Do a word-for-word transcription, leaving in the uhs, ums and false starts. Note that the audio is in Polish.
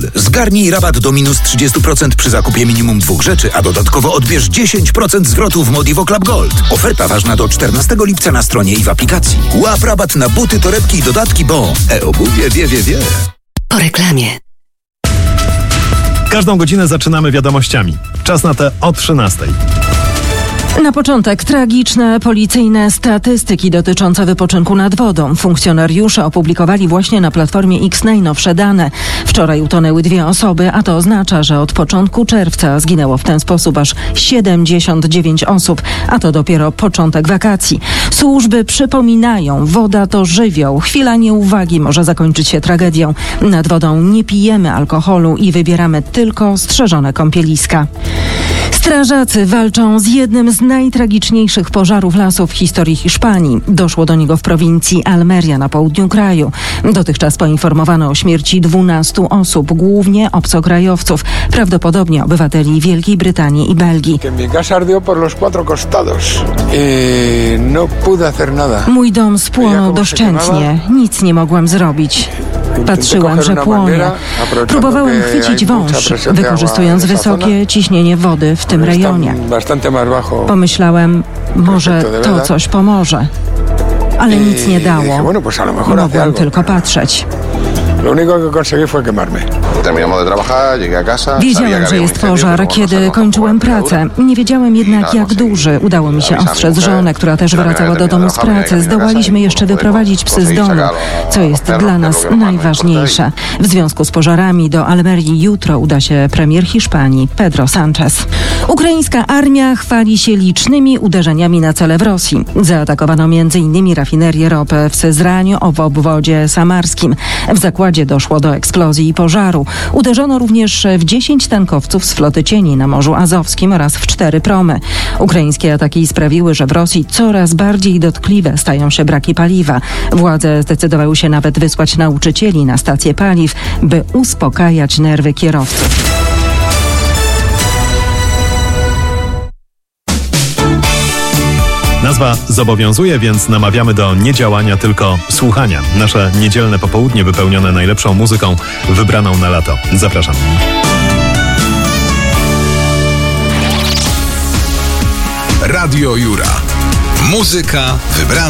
Zgarnij rabat do minus trzydzieści procent przy zakupie minimum dwóch rzeczy, a dodatkowo odbierz dziesięć procent zwrotu w Modivo Club Gold. Oferta ważna do czternastego lipca na stronie i w aplikacji. Łap rabat na buty, torebki i dodatki, bo e-obuwie wie, wie, wie. Po reklamie. Każdą godzinę zaczynamy wiadomościami. Czas na te o trzynastej. Na początek tragiczne policyjne statystyki dotyczące wypoczynku nad wodą. Funkcjonariusze opublikowali właśnie na Platformie X najnowsze dane. Wczoraj utonęły dwie osoby, a to oznacza, że od początku czerwca zginęło w ten sposób aż siedemdziesiąt dziewięć osób, a to dopiero początek wakacji. Służby przypominają, woda to żywioł. Chwila nieuwagi może zakończyć się tragedią. Nad wodą nie pijemy alkoholu i wybieramy tylko strzeżone kąpieliska. Strażacy walczą z jednym z najtragiczniejszych pożarów lasów w historii Hiszpanii. Doszło do niego w prowincji Almeria na południu kraju. Dotychczas poinformowano o śmierci dwunastu osób, głównie obcokrajowców, prawdopodobnie obywateli Wielkiej Brytanii i Belgii. Mój dom spłonął doszczętnie. Nic nie mogłam zrobić. Patrzyłam, że płonie. Próbowałem chwycić wąż, wykorzystując wysokie ciśnienie wody w tym rejonie. Pomyślałem, może to coś pomoże. Ale nic nie dało. Mogłam tylko patrzeć. Wiedziałem, że jest pożar, kiedy kończyłem pracę. Nie wiedziałem jednak, jak duży. Udało mi się ostrzec żonę, która też wracała do domu z pracy. Zdołaliśmy jeszcze wyprowadzić psy z domu, co jest dla nas najważniejsze. W związku z pożarami do Almerii jutro uda się premier Hiszpanii, Pedro Sánchez. Ukraińska armia chwali się licznymi uderzeniami na cele w Rosji. Zaatakowano między innymi rafinerię ropy w Syzraniu w obwodzie samarskim. W zakładzie doszło do eksplozji i pożaru. Uderzono również w dziesięć tankowców z floty cieni na Morzu Azowskim oraz w cztery promy. Ukraińskie ataki sprawiły, że w Rosji coraz bardziej dotkliwe stają się braki paliwa. Władze zdecydowały się nawet wysłać nauczycieli na stacje paliw, by uspokajać nerwy kierowców. Nazwa zobowiązuje, więc namawiamy do niedziałania, tylko słuchania. Nasze niedzielne popołudnie wypełnione najlepszą muzyką wybraną na lato. Zapraszam. Radio Jura. Muzyka wybrana.